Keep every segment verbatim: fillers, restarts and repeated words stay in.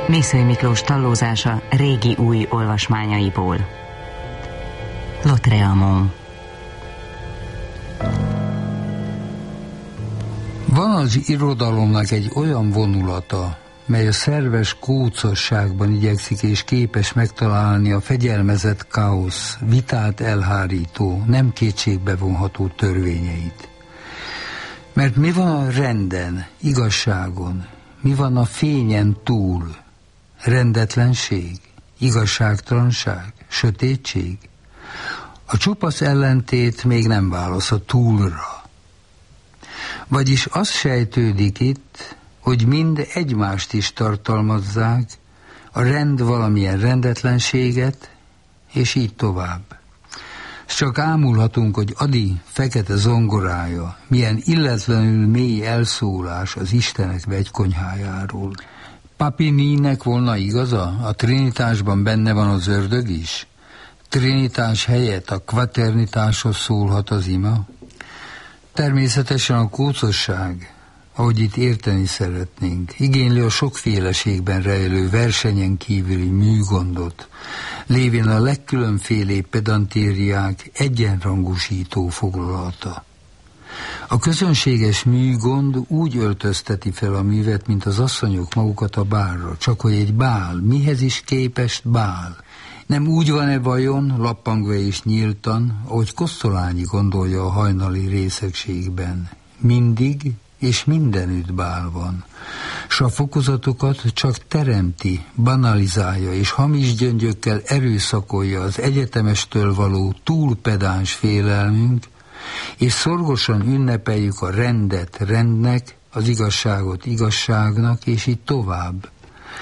Mészöly Miklós tallózása régi új olvasmányaiból. Lautréamont. Van az irodalomnak egy olyan vonulata, mely a szerves kócosságban igyekszik és képes megtalálni a fegyelmezett káosz, vitát elhárító, nem kétségbe vonható törvényeit. Mert mi van a renden, igazságon, mi van a fényen túl? Rendetlenség, igazságtalanság, sötétség? A csupasz ellentét még nem válasz a túlra. Vagyis az sejtődik itt, hogy mind egymást is tartalmazzák, a rend valamilyen rendetlenséget, és így tovább. S csak ámulhatunk, hogy Ady fekete zongorája milyen illetlenül mély elszólás az Istenek vegykonyhájáról. Papininek volna igaza? A trinitásban benne van az ördög is? Trinitás helyett a kvaternitáshoz szólhat az ima? Természetesen a kócosság, ahogy itt érteni szeretnénk, igényli a sokféleségben rejlő versenyen kívüli műgondot, lévén a legkülönfélébb pedantériák egyenrangúsító foglalata. A közönséges műgond úgy öltözteti fel a művet, mint az asszonyok magukat a bálra, csak hogy egy bál, mihez is képest bál. Nem úgy van-e vajon, lappangva és nyíltan, ahogy Kosztolányi gondolja a hajnali részegségben? Mindig és mindenütt bál van, s a fokozatokat csak teremti, banalizálja és hamis gyöngyökkel erőszakolja az egyetemestől való túlpedáns félelmünk, és szorgosan ünnepeljük a rendet rendnek, az igazságot igazságnak, és így tovább.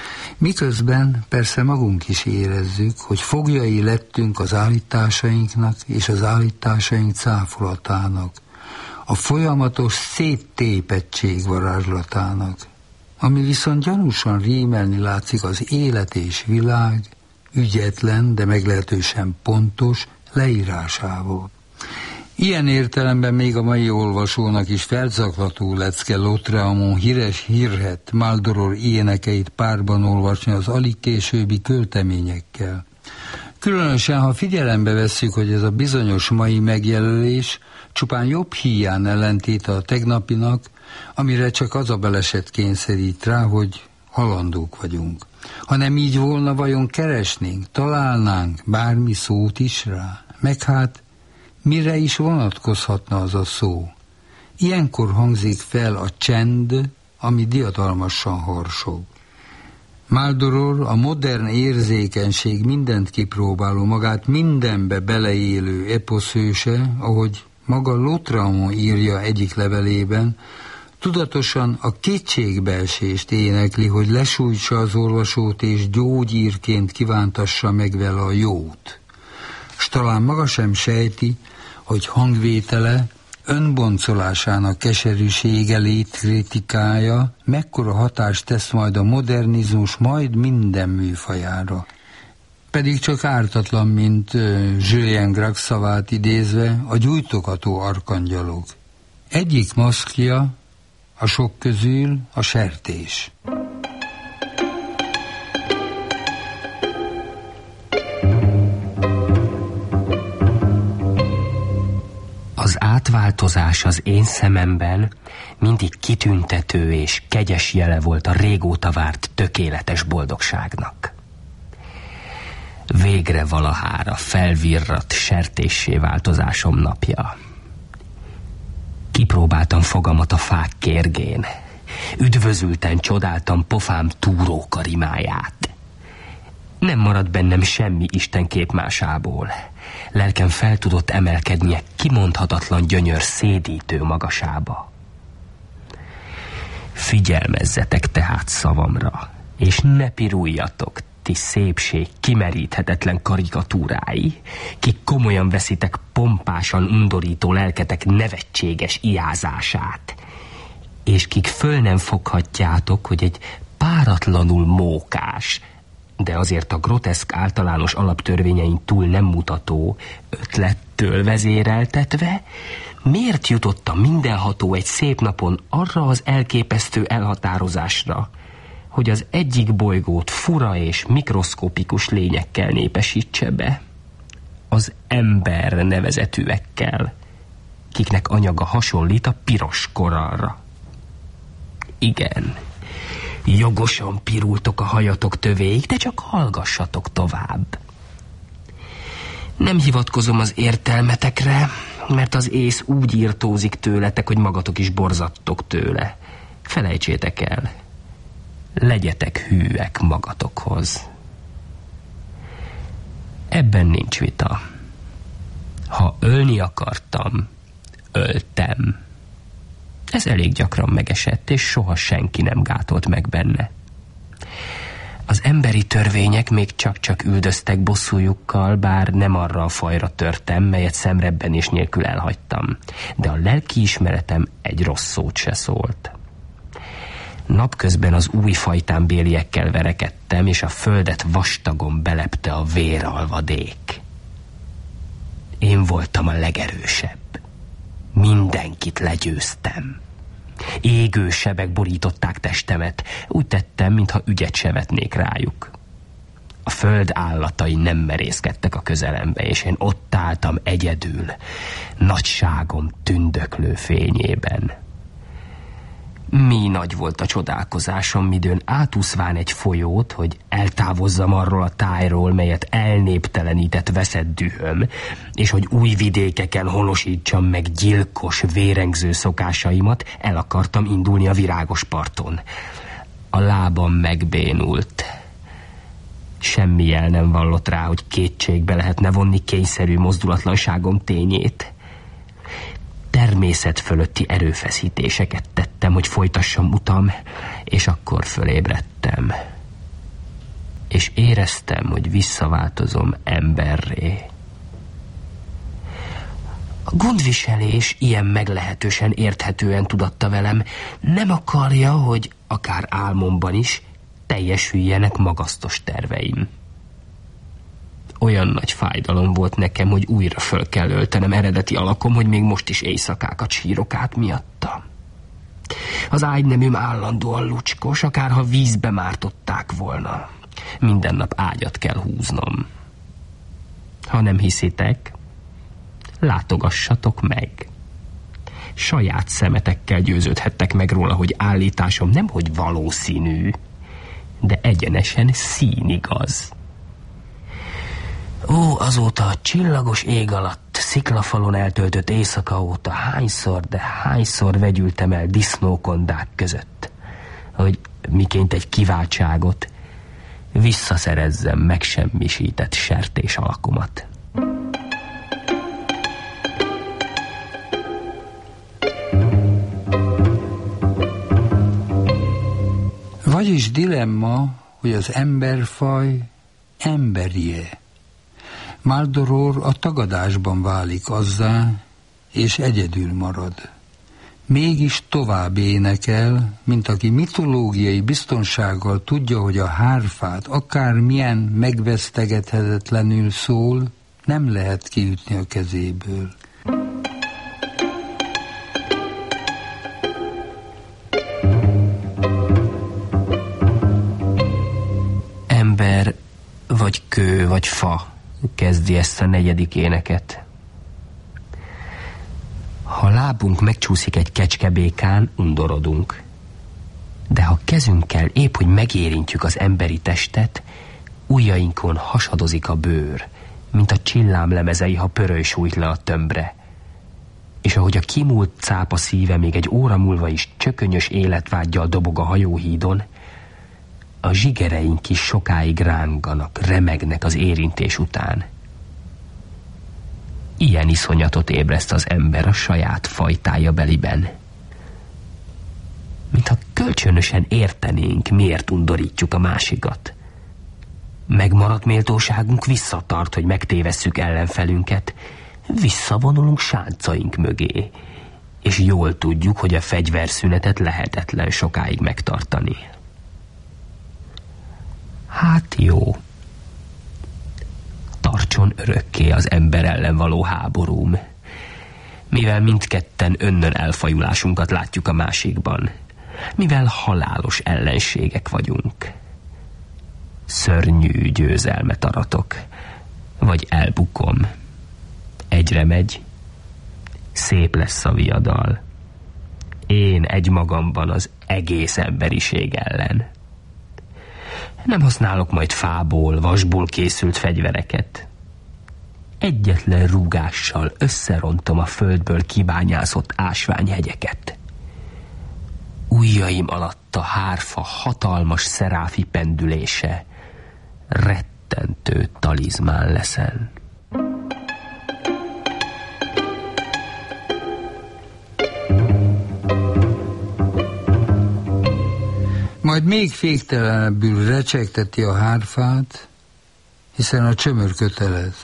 Miközben persze magunk is érezzük, hogy foglyai lettünk az állításainknak és az állításaink cáfolatának, a folyamatos széttépettség varázslatának, ami viszont gyanúsan rímelni látszik az élet és világ ügyetlen, de meglehetősen pontos leírásával. Ilyen értelemben még a mai olvasónak is felzaklató lecke Lautréamont híres hírhet Maldoror énekeit párban olvasni az alig későbbi költeményekkel. Különösen, ha figyelembe vesszük, hogy ez a bizonyos mai megjelölés csupán jobb híján ellentéte a tegnapinak, amire csak az a beleset kényszerít rá, hogy halandók vagyunk. Ha nem így volna, vajon keresnénk, találnánk bármi szót is rá? Meg hát mire is vonatkozhatna az a szó? Ilyenkor hangzik fel a csend, ami diadalmasan harsog. Maldoror, a modern érzékenység mindent kipróbáló, magát mindenbe beleélő eposzhőse, ahogy maga Lautréamont írja egyik levelében, tudatosan a kétségbeesést énekli, hogy lesújtsa az olvasót és gyógyírként kívántassa meg vele a jót. S talán maga sem sejti, hogy hangvétele, önboncolásának keserűsége létkritikája mekkora hatást tesz majd a modernizmus majd minden műfajára. Pedig csak ártatlan, mint Julien Gracq szavát idézve, a gyújtogató arkangyalok. Egyik maszkja a sok közül a sertés. Az átváltozás az én szememben mindig kitüntető és kegyes jele volt a régóta várt tökéletes boldogságnak. Végre valahára felvirradt sertéssé változásom napja. Kipróbáltam fogamat a fák kérgén. Üdvözülten csodáltam pofám túrókarimáját. Nem maradt bennem semmi Isten képmásából. Lelkem fel tudott emelkednie kimondhatatlan gyönyör szédítő magasába. Figyelmezzetek tehát szavamra, és ne piruljatok, ti szépség kimeríthetetlen karikatúrái, kik komolyan veszitek pompásan undorító lelketek nevetséges iázását, és kik föl nem foghatjátok, hogy egy páratlanul mókás, de azért a groteszk általános alaptörvényein túl nem mutató ötlettől vezéreltetve, miért jutott a mindenható egy szép napon arra az elképesztő elhatározásra, hogy az egyik bolygót fura és mikroszkopikus lényekkel népesítse be. Az ember nevezetűekkel, kiknek anyaga hasonlít a piros korallra. Igen, jogosan pirultok a hajatok tövéig, de csak hallgassatok tovább. Nem hivatkozom az értelmetekre, mert az ész úgy írtózik tőletek, hogy magatok is borzadtok tőle. Felejtsétek el. Legyetek hűek magatokhoz. Ebben nincs vita. Ha ölni akartam, öltem. Ez elég gyakran megesett, és soha senki nem gátolt meg benne. Az emberi törvények még csak-csak üldöztek bosszújukkal, bár nem arra a fajra törtem, melyet szemrebbenés nélkül elhagytam. De a lelkiismeretem egy rossz szót se szólt. Napközben az új fajtán béliekkel verekedtem, és a földet vastagon belepte a véralvadék. Én voltam a legerősebb. Mindenkit legyőztem. Égő sebek borították testemet. Úgy tettem, mintha ügyet se vetnék rájuk. A föld állatai nem merészkedtek a közelembe, és én ott álltam egyedül, nagyságom tündöklő fényében. Mi nagy volt a csodálkozásom, midőn átúszván egy folyót, hogy eltávozzam arról a tájról, melyet elnéptelenített veszett dühöm, és hogy új vidékeken honosítsam meg gyilkos, vérengző szokásaimat, el akartam indulni a virágos parton. A lábam megbénult. Semmi jel nem vallott rá, hogy kétségbe lehetne vonni kényszerű mozdulatlanságom tényét. Természet fölötti erőfeszítéseket tettem, hogy folytassam utam, és akkor fölébredtem. És éreztem, hogy visszaváltozom emberré. A gondviselés ilyen meglehetősen érthetően tudatta velem, nem akarja, hogy akár álmomban is teljesüljenek magasztos terveim. Olyan nagy fájdalom volt nekem, hogy újra föl kell öltenem eredeti alakom, hogy még most is éjszakákat sírok át miatta. Az ágyneműm állandóan lucskos, akárha vízbe mártották volna. Minden nap ágyat kell húznom. Ha nem hiszitek, látogassatok meg. Saját szemetekkel győződhettek meg róla, hogy állításom nemhogy valószínű, de egyenesen színigaz. Ó, azóta a csillagos ég alatt, sziklafalon eltöltött éjszaka óta hányszor, de hányszor vegyültem el disznókondák között, hogy miként egy kiváltságot visszaszerezzem megsemmisített sertés alakomat. Vagyis dilemma, hogy az emberfaj emberie. Maldoror a tagadásban válik azzá, és egyedül marad. Mégis tovább énekel, mint aki mitológiai biztonsággal tudja, hogy a hárfát akármilyen megvesztegethetetlenül szól, nem lehet kiütni a kezéből. Ember, vagy kő, vagy fa kezdi ezt a negyedik éneket. Ha lábunk megcsúszik egy kecskebékán, undorodunk. De ha kezünkkel épp, hogy megérintjük az emberi testet, ujjainkon hasadozik a bőr, mint a csillámlemezei, ha pöröly sújt le a tömbre. És ahogy a kimúlt cápa szíve még egy óra múlva is csökönyös életvággyal dobog a hajóhídon, a zsigereink is sokáig ránganak, remegnek az érintés után. Ilyen iszonyatot ébreszt az ember a saját fajtája beliben. Mintha kölcsönösen értenénk, miért undorítjuk a másikat. Megmaradt méltóságunk visszatart, hogy megtévesszük ellenfelünket, visszavonulunk sáncaink mögé, és jól tudjuk, hogy a fegyverszünetet lehetetlen sokáig megtartani. Hát jó. Tartson örökké az ember ellen való háborúm, mivel mindketten önnön elfajulásunkat látjuk a másikban. mivel halálos ellenségek vagyunk. Szörnyű győzelmet aratok, vagy elbukom. Egyre megy, szép lesz a viadal. Én egymagamban az egész emberiség ellen. Nem használok majd fából, vasból készült fegyvereket. Egyetlen rúgással összerontom a földből kibányászott ásványhegyeket. Ujjaim alatt a hárfa hatalmas szeráfi pendülése rettentő talizmán leszen. Majd még féktelenebbül recsegteti a hárfát, hiszen a csömör kötelez.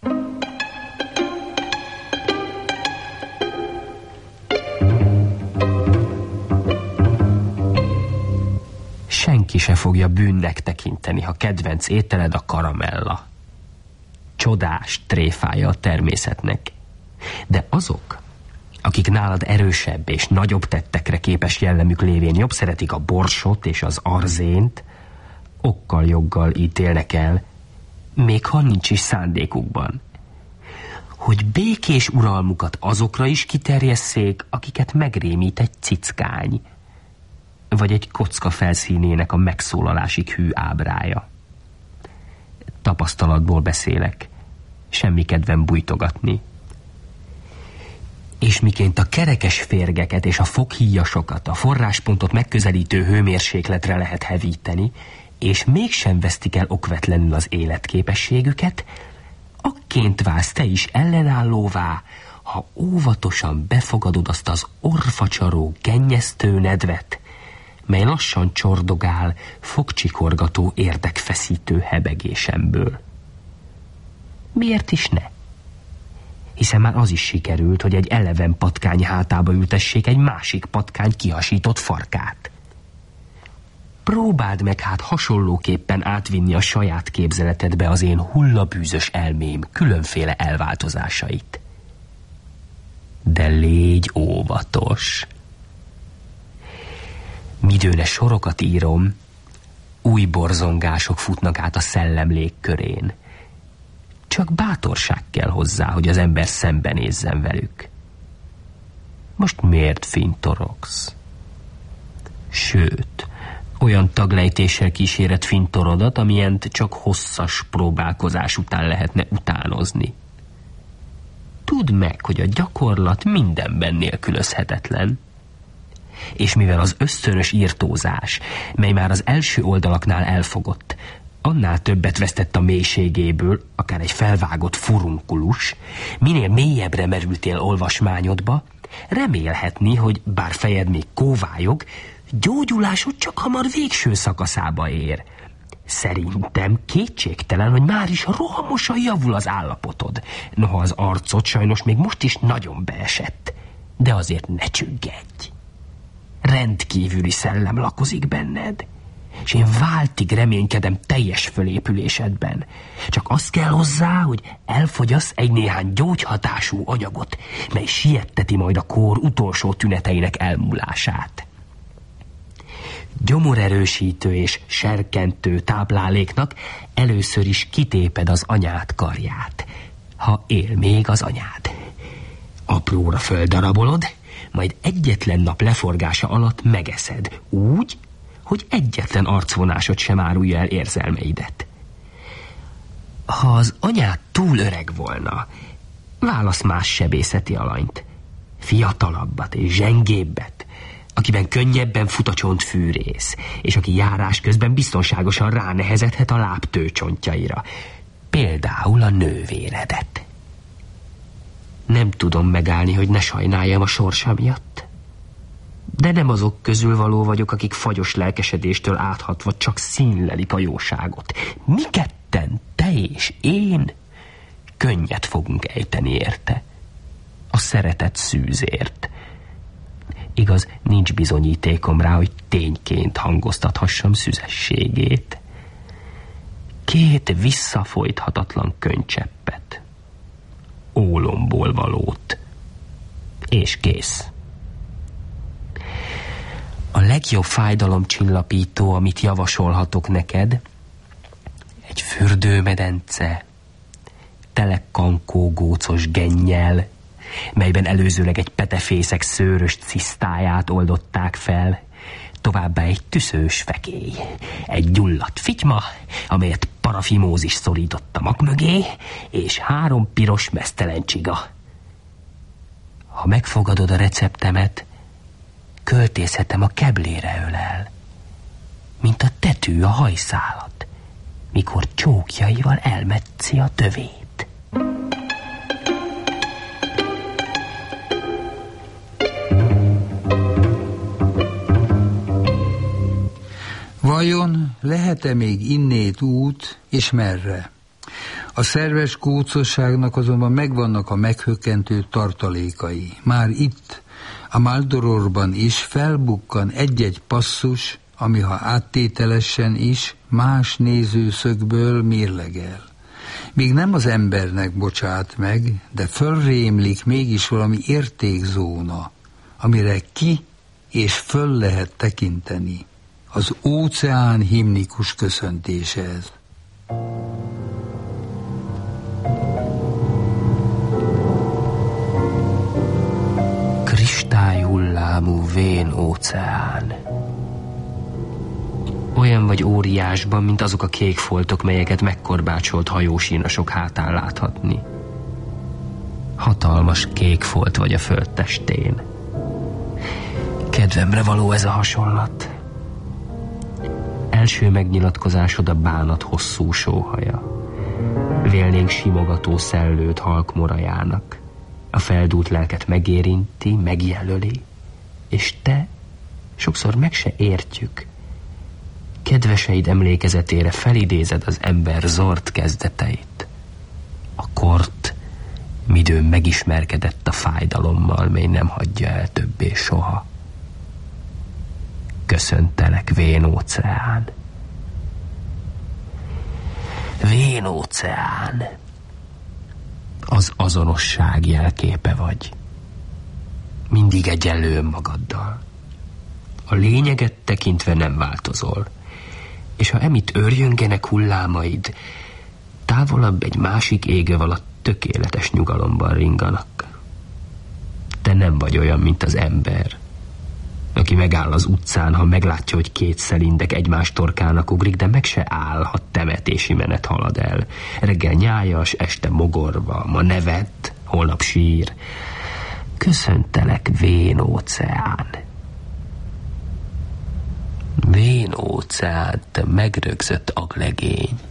Senki se fogja bűnnek tekinteni, ha kedvenc ételed a karamella. Csodás tréfája a természetnek. De azok, akik nálad erősebb és nagyobb tettekre képes jellemük lévén jobb szeretik a borsot és az arzént, okkal joggal ítélnek el, még ha nincs is szándékukban, hogy békés uralmukat azokra is kiterjesszék, akiket megrémít egy cickány, vagy egy kocka felszínének a megszólalásig hű ábrája. Tapasztalatból beszélek, semmi kedvem bújtogatni. És miként a kerekes férgeket és a foghíjasokat a forráspontot megközelítő hőmérsékletre lehet hevíteni, és mégsem vesztik el okvetlenül az életképességüket, akként válsz te is ellenállóvá, ha óvatosan befogadod azt az orfacsaró, gennyesztő nedvet, mely lassan csordogál fogcsikorgató érdekfeszítő hebegésemből. Miért is ne? Hiszen már az is sikerült, hogy egy eleven patkány hátába ültessék egy másik patkány kihasított farkát. Próbáld meg hát hasonlóképpen átvinni a saját képzeletedbe az én hullabűzös elmém különféle elváltozásait. De légy óvatos. Midőn sorokat írom, új borzongások futnak át a szellem légkörén. Csak bátorság kell hozzá, hogy az ember szembenézzen velük. Most miért fintorogsz? Sőt, olyan taglejtéssel kíséred fintorodat, amilyent csak hosszas próbálkozás után lehetne utánozni. Tudd meg, hogy a gyakorlat mindenben nélkülözhetetlen. És mivel az ösztönös írtózás, mely már az első oldalaknál elfogott, annál többet vesztett a mélységéből, akár egy felvágott furunkulus, minél mélyebbre merültél olvasmányodba, remélhetni, hogy bár fejed még kóvályog, gyógyulásod csak hamar végső szakaszába ér. Szerintem kétségtelen, hogy már is rohamosan javul az állapotod. Noha az arcod sajnos még most is nagyon beesett. De azért ne csüggedj. Rendkívüli szellem lakozik benned, és én váltig reménykedem teljes fölépülésedben. Csak az kell hozzá, hogy elfogyasz egy néhány gyógyhatású anyagot, mely sietteti majd a kór utolsó tüneteinek elmúlását. Gyomorerősítő és serkentő tápláléknak először is kitéped az anyád karját, ha él még az anyád. Apróra földarabolod, majd egyetlen nap leforgása alatt megeszed, úgy, hogy egyetlen arcvonásod sem árulja el érzelmeidet. Ha az anyád túl öreg volna, válasz más sebészeti alanyt, fiatalabbat és zsengébbet, akiben könnyebben fut a csontfűrész, és aki járás közben biztonságosan ránehezedhet a lábtőcsontjaira, például a nővéredet. Nem tudom megállni, hogy ne sajnáljam a sorsa miatt. De nem azok közül való vagyok, akik fagyos lelkesedéstől áthatva csak színlelik a jóságot. Mi ketten, te és én, könnyet fogunk ejteni érte. A szeretet szűzért. Igaz, nincs bizonyítékom rá, hogy tényként hangoztathassam szüzességét. Két visszafolythatatlan könycseppet. Ólomból valót. És kész. A legjobb fájdalomcsillapító, amit javasolhatok neked, egy fürdőmedence, tele kankógócos gennyel, melyben előzőleg egy petefészek szőrös cisztáját oldották fel, továbbá egy tüszős fekély, egy gyulladt fityma, amelyet parafimózis szorított a mak mögé, és három piros meztelen csiga. Ha megfogadod a receptemet, költészetem a keblére ölel, mint a tetű a hajszálat, mikor csókjaival elmetszi a tövét. Vajon lehet-e még innét út, és merre? A szerves kócosságnak azonban megvannak a meghökkentő tartalékai. Már itt, a Maldororban is felbukkan egy-egy passzus, ami ha áttételesen is más nézőszögből mérlegel. Még nem az embernek bocsát meg, de fölrémlik mégis valami értékzóna, amire ki és föl lehet tekinteni. Az óceán himnikus köszöntése ez. Kristályhullámú vén óceán. Olyan vagy óriásban, mint azok a kék foltok, melyeket megkorbácsolt hajósínasok hátán láthatni. Hatalmas kék folt vagy a föld testén. Kedvemre való ez a hasonlat. Első megnyilatkozásod a bánat hosszú sóhaja. Vélnénk simogató szellőt halk morajának. A feldúlt lelket megérinti, megjelöli, és te sokszor meg se értjük. Kedveseid emlékezetére felidézed az ember zord kezdeteit. A kort, midőn megismerkedett a fájdalommal, mely nem hagyja el többé soha. Köszöntelek, vén óceán. Vén óceán. Az azonosság jelképe vagy. Mindig egyenlő önmagaddal. A lényeget tekintve nem változol, és ha emitt őrjöngenek hullámaid, távolabb egy másik égöv alatt tökéletes nyugalomban ringanak. Te nem vagy olyan, mint az ember, aki megáll az utcán, ha meglátja, hogy két szelindek egymás torkának ugrik, de meg se áll, ha temetési menet halad el. Reggel nyájas, este mogorva, ma neved, holnap sír. Köszöntelek, vén óceán. Vén óceán, te megrögzött aglegény.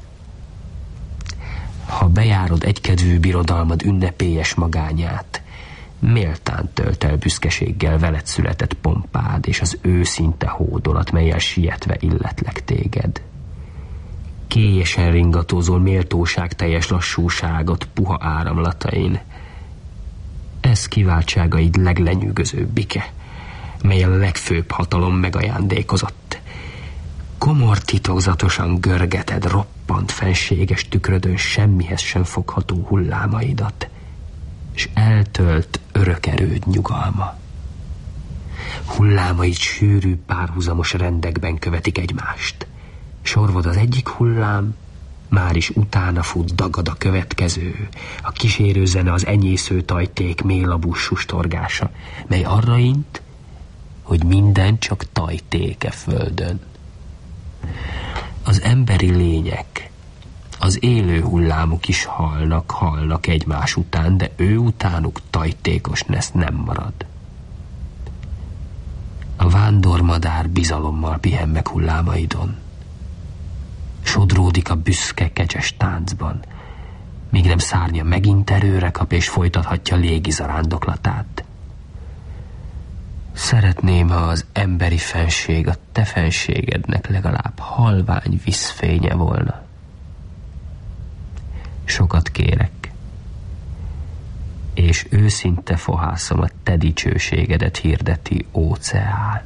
Ha bejárod egykedvű birodalmad ünnepélyes magányát, méltán tölt el büszkeséggel veled született pompád, és az őszinte hódolat, mellyel sietve illetlek téged. Kélyesen ringatózol méltóság teljes lassúságot puha áramlatain. Ez kiváltságaid leglenyűgözőbbike, mely a legfőbb hatalom megajándékozott. Komor titokzatosan görgeted roppant fenséges tükrödön semmihez sem fogható hullámaidat, és eltölt örök erőd nyugalma. Hullámaid sűrű párhuzamos rendekben követik egymást. Sorvad az egyik hullám, már is utána fut, dagad a következő. A kísérő zene az enyésző tajték mélabú sustorgása, mely arra int, hogy minden csak tajtéke földön. Az emberi lények, az élő hullámok is halnak, halnak egymás után, de ő utánuk tajtékos nesz nem marad. A vándormadár bizalommal pihen meg hullámaidon. Sodródik a büszke kecses táncban, míg nem szárnya megint erőre kap, és folytathatja légi zarándoklatát. Szeretném, ha az emberi fenség a te fenségednek legalább halvány vízfénye volna. Sokat kérek, és őszinte fohászom, a te dicsőségedet hirdeti óceán.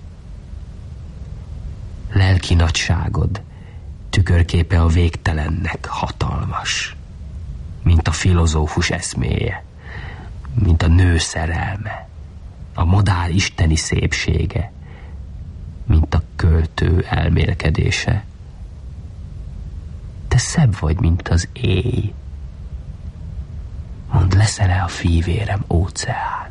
Lelki nagyságod tükörképe a végtelennek hatalmas, mint a filozófus eszméje, mint a nő szerelme, a madár isteni szépsége, mint a költő elmélkedése. Te szebb vagy, mint az éj. Mondd, leszel-e a fívérem, óceán?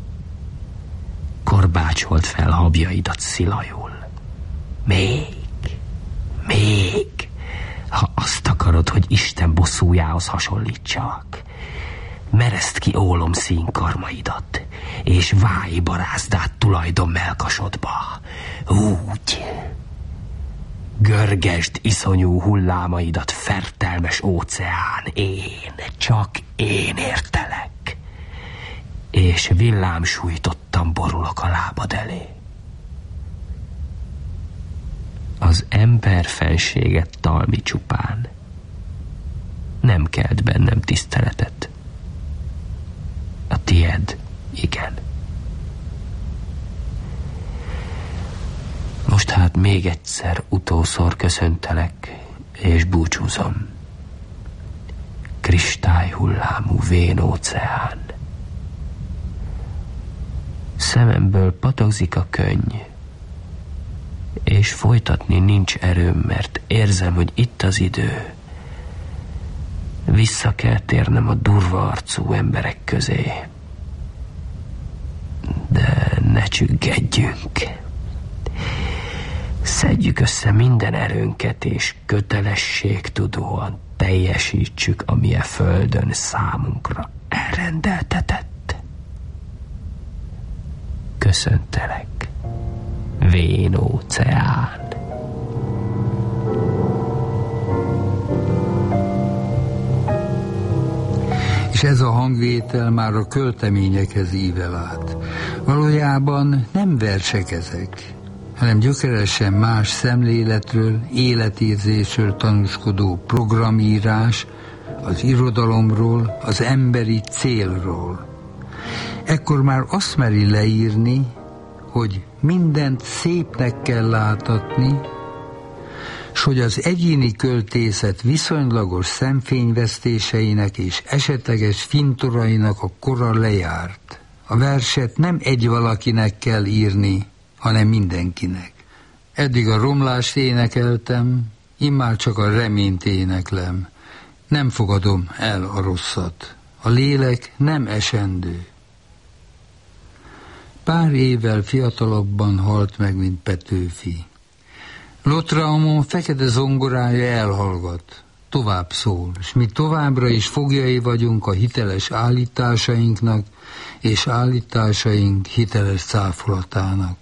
Korbácsolt fel habjaidat szilajul. Még, még, ha azt akarod, hogy Isten bosszújához hasonlítsak, mereszd ki ólom színkarmaidat, és válj barázdát tulajdon melkasodba. Úgy. Görgesd iszonyú hullámaidat, fertelmes óceán, én, csak én értelek. És villámsújtottan borulok a lábad elé. Az ember fenséget talmi csupán. Nem kelt bennem tiszteletet. A tied, igen. Most hát még egyszer utószor köszöntelek, és búcsúzom. Kristályhullámú vén óceán. Szememből patagzik a könny, és folytatni nincs erőm, mert érzem, hogy itt az idő. Vissza kell térnem a durva arcú emberek közé. De ne csüggedjünk. Szedjük össze minden erőnket, és kötelességtudóan teljesítsük, ami a földön számunkra elrendeltetett. Köszöntelek, vén óceán. És ez a hangvétel már a költeményekhez ível át. Valójában nem versek ezek, hanem gyökeresen más szemléletről, életérzésről tanúskodó programírás, az irodalomról, az emberi célról. Ekkor már azt meri leírni, hogy mindent szépnek kell láthatni, s hogy az egyéni költészet viszonylagos szemfényvesztéseinek és esetleges fintorainak a kora lejárt. A verset nem egy valakinek kell írni, hanem mindenkinek. Eddig a romlást énekeltem, immár csak a reményt éneklem. Nem fogadom el a rosszat. A lélek nem esendő. Pár évvel fiatalabban halt meg, mint Petőfi. Lotraumon fekete zongorája elhallgat, tovább szól, és mi továbbra is fogjai vagyunk a hiteles állításainknak, és állításaink hiteles cáfolatának.